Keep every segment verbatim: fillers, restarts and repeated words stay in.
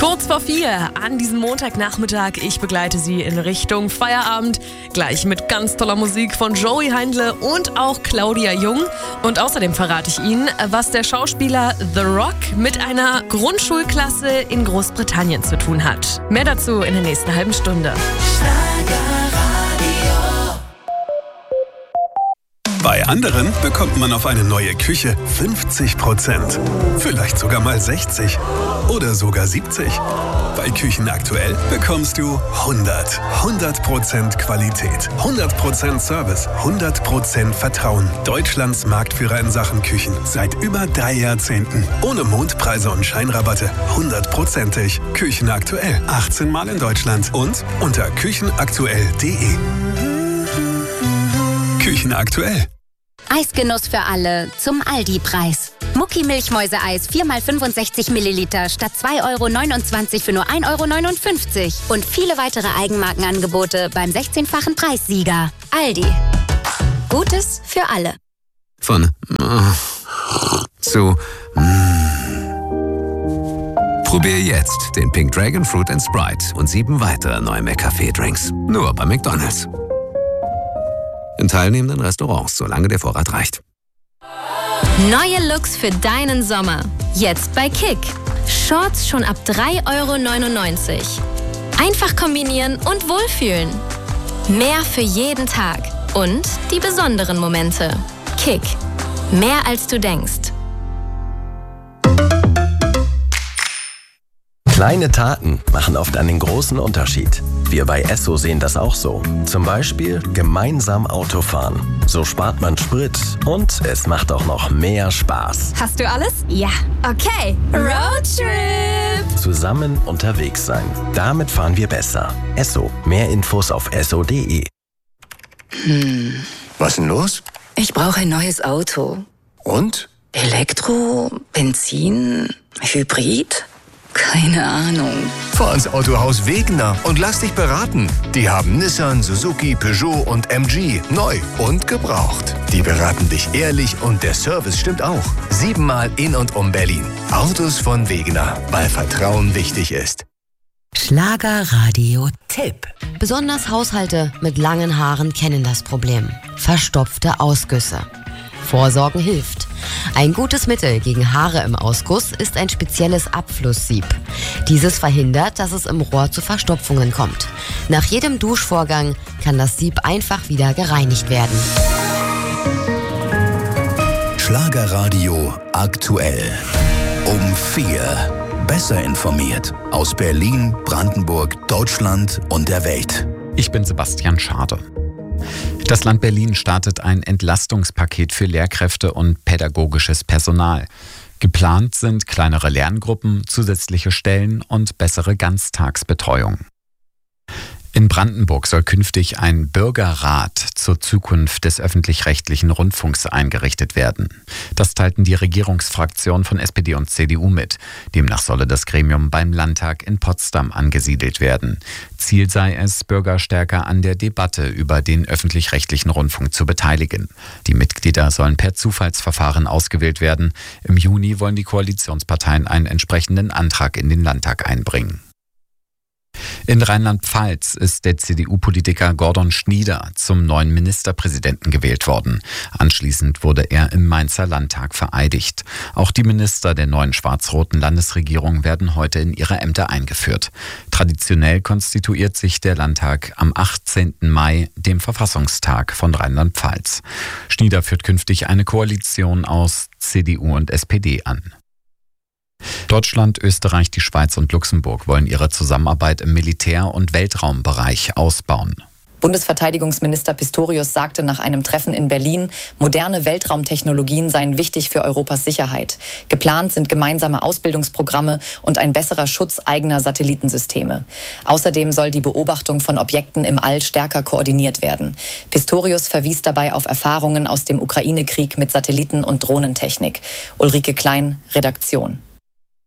Kurz vor vier an diesem Montagnachmittag. Ich begleite Sie in Richtung Feierabend. Gleich mit ganz toller Musik von Joey Heindle und auch Claudia Jung. Und außerdem verrate ich Ihnen, was der Schauspieler The Rock mit einer Grundschulklasse in Großbritannien zu tun hat. Mehr dazu in der nächsten halben Stunde. Bei anderen bekommt man auf eine neue Küche fünfzig Prozent. Vielleicht sogar mal sechzig oder sogar siebzig. Bei Küchen aktuell bekommst du hundert. hundert Prozent Qualität, hundert Prozent Service, hundert Prozent Vertrauen. Deutschlands Marktführer in Sachen Küchen seit über drei Jahrzehnten. Ohne Mondpreise und Scheinrabatte. hundertprozentig. Küchen aktuell. achtzehn Mal in Deutschland und unter küchenaktuell punkt de. Küchen aktuell. Eisgenuss für alle zum Aldi-Preis. Mucki Milchmäuse-Eis vier mal fünfundsechzig Milliliter statt zwei Euro neunundzwanzig für nur ein Euro neunundfünfzig. Und viele weitere Eigenmarkenangebote beim sechzehnfachen Preissieger. Aldi. Gutes für alle. Von äh, zu mm. Probier jetzt den Pink Dragon Fruit and Sprite und sieben weitere neue McCafé-Drinks. Nur bei McDonald's. In teilnehmenden Restaurants, solange der Vorrat reicht. Neue Looks für deinen Sommer. Jetzt bei Kick. Shorts schon ab drei Euro neunundneunzig. Einfach kombinieren und wohlfühlen. Mehr für jeden Tag. Und die besonderen Momente. Kick. Mehr als du denkst. Kleine Taten machen oft einen großen Unterschied. Wir bei Esso sehen das auch so. Zum Beispiel gemeinsam Autofahren. So spart man Sprit und es macht auch noch mehr Spaß. Hast du alles? Ja. Okay. Roadtrip! Zusammen unterwegs sein. Damit fahren wir besser. Esso. Mehr Infos auf esso punkt de. Hm. Was denn los? Ich brauche ein neues Auto. Und? Elektro, Benzin, Hybrid? Keine Ahnung. Fahr ins Autohaus Wegener und lass dich beraten. Die haben Nissan, Suzuki, Peugeot und M G. Neu und gebraucht. Die beraten dich ehrlich und der Service stimmt auch. Siebenmal in und um Berlin. Autos von Wegener, weil Vertrauen wichtig ist. Schlagerradio-Tipp. Besonders Haushalte mit langen Haaren kennen das Problem. Verstopfte Ausgüsse. Vorsorgen hilft. Ein gutes Mittel gegen Haare im Ausguss ist ein spezielles Abflusssieb. Dieses verhindert, dass es im Rohr zu Verstopfungen kommt. Nach jedem Duschvorgang kann das Sieb einfach wieder gereinigt werden. Schlagerradio aktuell. Um vier. Besser informiert. Aus Berlin, Brandenburg, Deutschland und der Welt. Ich bin Sebastian Schade. Das Land Berlin startet ein Entlastungspaket für Lehrkräfte und pädagogisches Personal. Geplant sind kleinere Lerngruppen, zusätzliche Stellen und bessere Ganztagsbetreuung. In Brandenburg soll künftig ein Bürgerrat zur Zukunft des öffentlich-rechtlichen Rundfunks eingerichtet werden. Das teilten die Regierungsfraktionen von S P D und C D U mit. Demnach solle das Gremium beim Landtag in Potsdam angesiedelt werden. Ziel sei es, Bürger stärker an der Debatte über den öffentlich-rechtlichen Rundfunk zu beteiligen. Die Mitglieder sollen per Zufallsverfahren ausgewählt werden. Im Juni wollen die Koalitionsparteien einen entsprechenden Antrag in den Landtag einbringen. In Rheinland-Pfalz ist der C D U-Politiker Gordon Schnieder zum neuen Ministerpräsidenten gewählt worden. Anschließend wurde er im Mainzer Landtag vereidigt. Auch die Minister der neuen schwarz-roten Landesregierung werden heute in ihre Ämter eingeführt. Traditionell konstituiert sich der Landtag am achtzehnten Mai, dem Verfassungstag von Rheinland-Pfalz. Schnieder führt künftig eine Koalition aus C D U und S P D an. Deutschland, Österreich, die Schweiz und Luxemburg wollen ihre Zusammenarbeit im Militär- und Weltraumbereich ausbauen. Bundesverteidigungsminister Pistorius sagte nach einem Treffen in Berlin, moderne Weltraumtechnologien seien wichtig für Europas Sicherheit. Geplant sind gemeinsame Ausbildungsprogramme und ein besserer Schutz eigener Satellitensysteme. Außerdem soll die Beobachtung von Objekten im All stärker koordiniert werden. Pistorius verwies dabei auf Erfahrungen aus dem Ukraine-Krieg mit Satelliten- und Drohnentechnik. Ulrike Klein, Redaktion.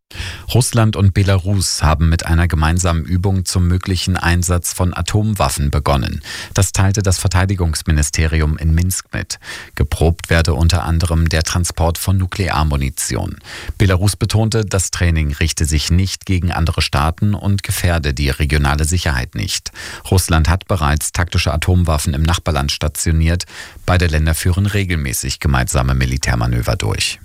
Russland und Belarus haben mit einer gemeinsamen Übung zum möglichen Einsatz von Atomwaffen begonnen. Das teilte das Verteidigungsministerium in Minsk mit. Geprobt werde unter anderem der Transport von Nuklearmunition. Belarus betonte, das Training richte sich nicht gegen andere Staaten und gefährde die regionale Sicherheit nicht. Russland hat bereits taktische Atomwaffen im Nachbarland stationiert. Beide Länder führen regelmäßig gemeinsame Militärmanöver durch.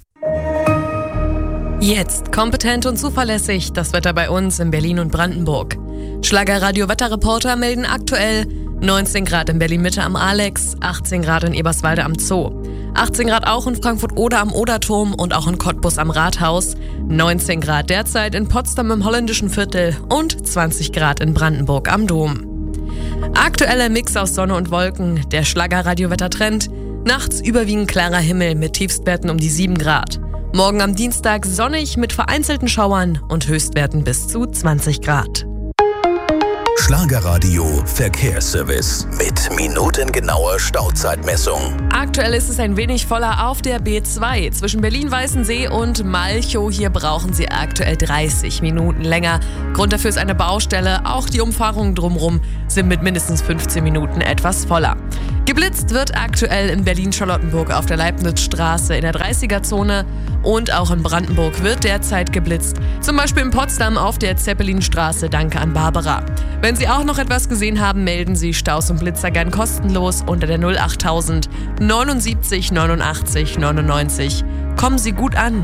Jetzt kompetent und zuverlässig das Wetter bei uns in Berlin und Brandenburg. Schlagerradio-Wetterreporter melden aktuell neunzehn Grad in Berlin-Mitte am Alex, achtzehn Grad in Eberswalde am Zoo, achtzehn Grad auch in Frankfurt-Oder am Oderturm und auch in Cottbus am Rathaus, neunzehn Grad derzeit in Potsdam im Holländischen Viertel und zwanzig Grad in Brandenburg am Dom. Aktueller Mix aus Sonne und Wolken, der Schlagerradio-Wettertrend, nachts überwiegend klarer Himmel mit Tiefstwerten um die sieben Grad. Morgen am Dienstag sonnig mit vereinzelten Schauern und Höchstwerten bis zu zwanzig Grad. Schlagerradio Verkehrsservice mit minutengenauer Stauzeitmessung. Aktuell ist es ein wenig voller auf der B zwei. Zwischen Berlin-Weißensee und Malchow. Hier brauchen Sie aktuell dreißig Minuten länger. Grund dafür ist eine Baustelle. Auch die Umfahrungen drumherum sind mit mindestens fünfzehn Minuten etwas voller. Geblitzt wird aktuell in Berlin-Charlottenburg auf der Leibnizstraße in der dreißiger-Zone und auch in Brandenburg wird derzeit geblitzt. Zum Beispiel in Potsdam auf der Zeppelinstraße. Danke an Barbara. Wenn Sie auch noch etwas gesehen haben, melden Sie Staus und Blitzer gern kostenlos unter der null achttausend neunundsiebzig neunundachtzig neunundneunzig. Kommen Sie gut an.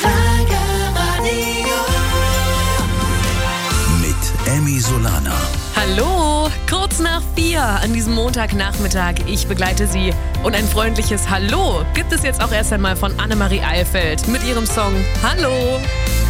Mit Emmy Solana. Hallo, kurz nach vier an diesem Montagnachmittag. Ich begleite Sie und ein freundliches Hallo gibt es jetzt auch erst einmal von Annemarie Eilfeld mit ihrem Song Hallo.